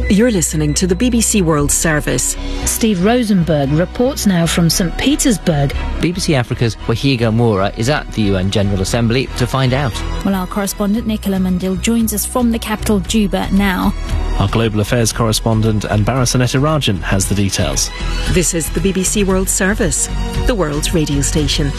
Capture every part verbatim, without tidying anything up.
You're listening to the B B C World Service. Steve Rosenberg reports now from Saint Petersburg. B B C Africa's Wahiga Moura is at the U N General Assembly to find out. Well, our correspondent Nicola Mandil joins us from the capital, Juba, now. Our global affairs correspondent Anbara Sanetarajan has the details. This is the B B C World Service, the world's radio station.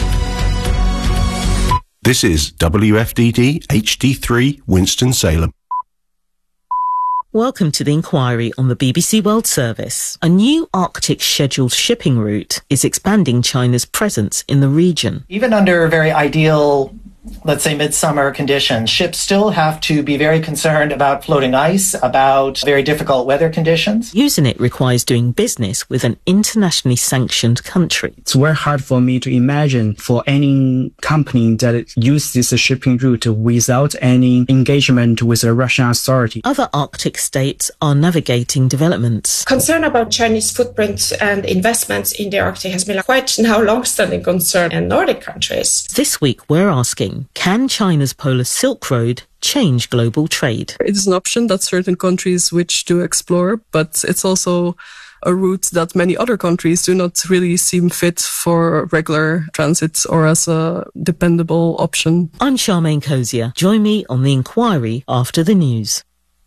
This is W F D D H D three Winston-Salem. Welcome to the inquiry on the B B C World Service. A new Arctic scheduled shipping route is expanding China's presence in the region. Even under very ideal, let's say, midsummer conditions, ships still have to be very concerned about floating ice, about very difficult weather conditions. Using it requires doing business with an internationally sanctioned country. It's very hard for me to imagine for any company that uses a shipping route without any engagement with the Russian authority. Other Arctic states are navigating developments. Concern about Chinese footprint and investments in the Arctic has been quite now long-standing concern in Nordic countries. This week we're asking, can China's Polar Silk Road change global trade? It is an option that certain countries wish to explore, but it's also a route that many other countries do not really seem fit for regular transit or as a dependable option. I'm Charmaine Cozier. Join me on the inquiry after the news.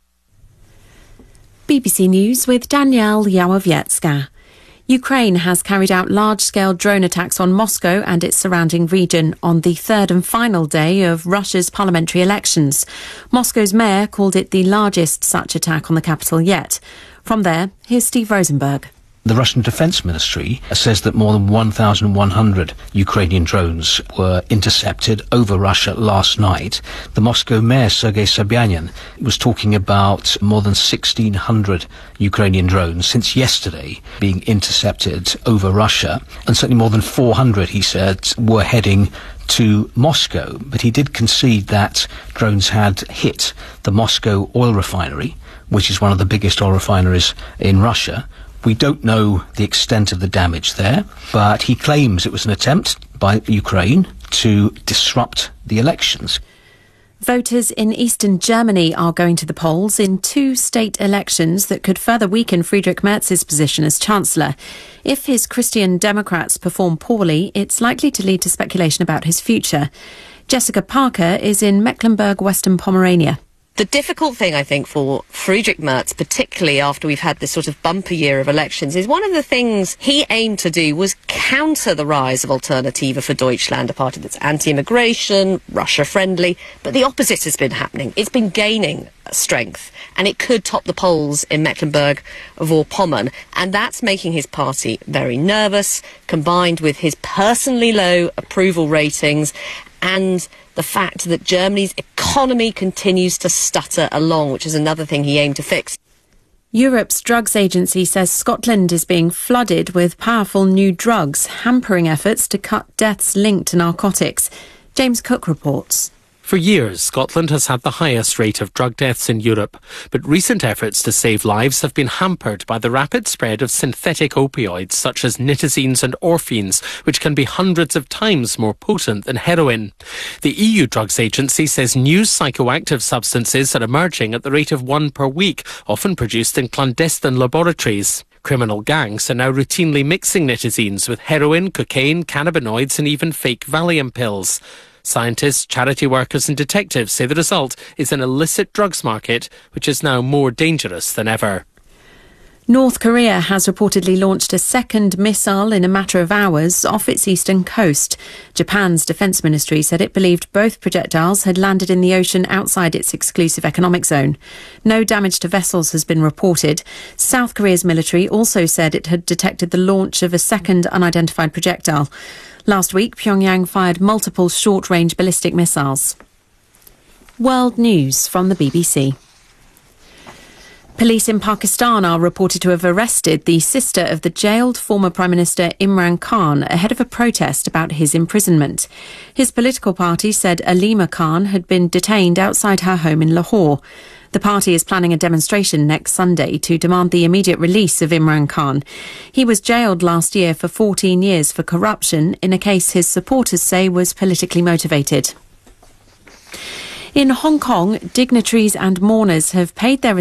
B B C News with Danielle Yałowiecka. Ukraine has carried out large-scale drone attacks on Moscow and its surrounding region on the third and final day of Russia's parliamentary elections. Moscow's mayor called it the largest such attack on the capital yet. From there, here's Steve Rosenberg. The Russian Defense Ministry says that more than one thousand one hundred Ukrainian drones were intercepted over Russia last night. The Moscow mayor, Sergei Sobyanin, was talking about more than sixteen hundred Ukrainian drones since yesterday being intercepted over Russia, and certainly more than four hundred, he said, were heading to Moscow. But he did concede that drones had hit the Moscow oil refinery, which is one of the biggest oil refineries in Russia. We don't know the extent of the damage there, but he claims it was an attempt by Ukraine to disrupt the elections. Voters in eastern Germany are going to the polls in two state elections that could further weaken Friedrich Merz's position as Chancellor. If his Christian Democrats perform poorly, it's likely to lead to speculation about his future. Jessica Parker is in Mecklenburg-Western Pomerania. The difficult thing, I think, for Friedrich Merz, particularly after we've had this sort of bumper year of elections, is one of the things he aimed to do was counter the rise of Alternative for Deutschland, a party that's anti-immigration, Russia-friendly, but the opposite has been happening. It's been gaining strength, and it could top the polls in Mecklenburg-Vorpommern, and that's making his party very nervous, combined with his personally low approval ratings and the fact that Germany's economy continues to stutter along, which is another thing he aimed to fix. Europe's drugs agency says Scotland is being flooded with powerful new drugs, hampering efforts to cut deaths linked to narcotics. James Cook reports. For years, Scotland has had the highest rate of drug deaths in Europe, but recent efforts to save lives have been hampered by the rapid spread of synthetic opioids such as nitazines and orphines, which can be hundreds of times more potent than heroin. The E U Drugs Agency says new psychoactive substances are emerging at the rate of one per week, often produced in clandestine laboratories. Criminal gangs are now routinely mixing nitazines with heroin, cocaine, cannabinoids and even fake Valium pills. Scientists, charity workers and detectives say the result is an illicit drugs market which is now more dangerous than ever. North Korea has reportedly launched a second missile in a matter of hours off its eastern coast. Japan's defence ministry said it believed both projectiles had landed in the ocean outside its exclusive economic zone. No damage to vessels has been reported. South Korea's military also said it had detected the launch of a second unidentified projectile. Last week, Pyongyang fired multiple short-range ballistic missiles. World News from the B B C. Police in Pakistan are reported to have arrested the sister of the jailed former Prime Minister Imran Khan ahead of a protest about his imprisonment. His political party said Alima Khan had been detained outside her home in Lahore. The party is planning a demonstration next Sunday to demand the immediate release of Imran Khan. He was jailed last year for fourteen years for corruption in a case his supporters say was politically motivated. In Hong Kong, dignitaries and mourners have paid their